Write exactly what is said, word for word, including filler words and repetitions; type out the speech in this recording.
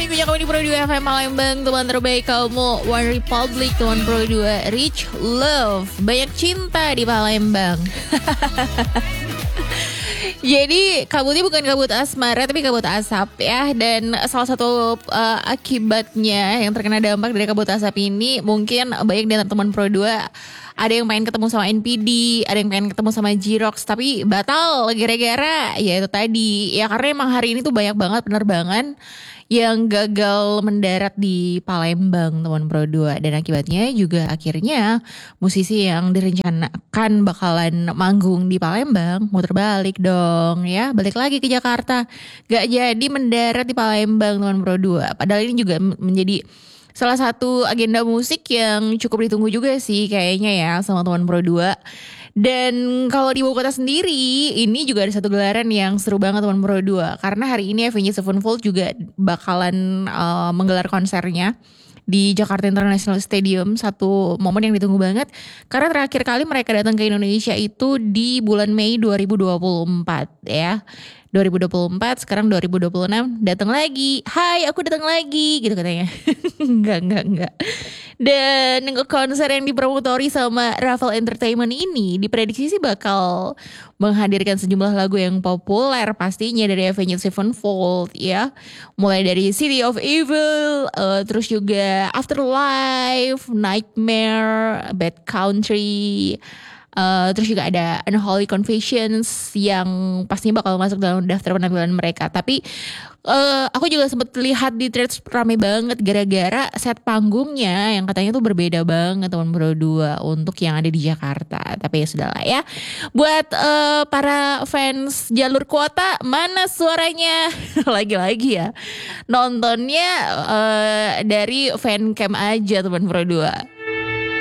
minggunya kamu di Pro dua F M Palembang. Teman terbaik kamu One Republic, teman Pro dua Rich Love, banyak cinta di Palembang. Jadi kabutnya bukan kabut asmara tapi kabut asap ya. Dan salah satu uh, akibatnya yang terkena dampak dari kabut asap ini, mungkin banyak dari teman Pro dua ada yang pengen ketemu sama N P D, ada yang pengen ketemu sama J-Rocks, tapi batal gara-gara ya itu tadi. Ya karena emang hari ini tuh banyak banget penerbangan yang gagal mendarat di Palembang, teman Pro dua. Dan akibatnya juga akhirnya musisi yang direncanakan bakalan manggung di Palembang muter balik dong ya, balik lagi ke Jakarta. Gak jadi mendarat di Palembang, teman Pro dua. Padahal ini juga menjadi salah satu agenda musik yang cukup ditunggu juga sih kayaknya ya sama teman Pro dua. Dan kalau di ibu kota sendiri, ini juga ada satu gelaran yang seru banget teman Pro dua. Karena hari ini Avenged Sevenfold juga bakalan uh, menggelar konsernya di Jakarta International Stadium. Satu momen yang ditunggu banget, karena terakhir kali mereka datang ke Indonesia itu di bulan Mei dua ribu dua puluh empat ya. dua ribu dua puluh empat, sekarang dua ribu dua puluh enam, datang lagi. Hai, aku datang lagi, gitu katanya. Enggak, enggak, enggak. Dan konser yang dipromotori sama Raffle Entertainment ini diprediksi sih bakal menghadirkan sejumlah lagu yang populer pastinya dari Avenged Sevenfold ya. Mulai dari City of Evil, uh, terus juga Afterlife, Nightmare, Bad Country, Uh, terus juga ada Unholy Confessions yang pastinya bakal masuk dalam daftar penampilan mereka. Tapi uh, aku juga sempat lihat di threads rame banget gara-gara set panggungnya yang katanya tuh berbeda banget teman Pro dua untuk yang ada di Jakarta. Tapi ya sudahlah ya. Buat uh, para fans jalur kuota, mana suaranya? Lagi-lagi ya nontonnya uh, dari fancam aja teman Pro dua.